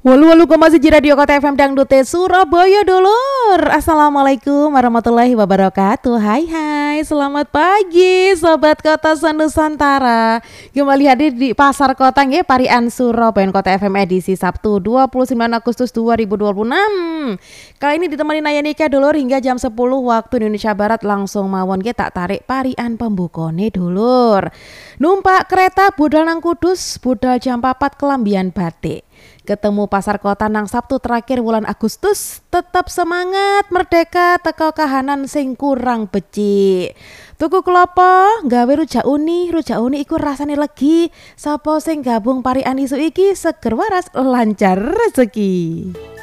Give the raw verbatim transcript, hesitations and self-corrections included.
Walu walu koma siji Radio Kota F M Dangdute Surabaya dulur. Assalamualaikum warahmatullahi wabarakatuh. Hai hai, selamat pagi sobat Kota Nusantara. Kembali hadir di Pasar Kota nggih Parian Surabaya Kota F M edisi Sabtu dua puluh sembilan Agustus dua ribu dua puluh enam. Kali ini ditemani Naya Nika dulur hingga jam sepuluh waktu Indonesia Barat, langsung mawon kita tak tarik parian pembukone dulur. Numpak kereta budal nang Kudus, budal jam papat kelambian batik. Ketemu Pasar Kota nang Sabtu terakhir bulan Agustus, tetap semangat merdeka teko kahanan sing kurang becik. Tuku klopo, gawe rujak uni, rujak uni iku rasane legi. Sapa sing gabung parian isu iki seger waras lancar rezeki.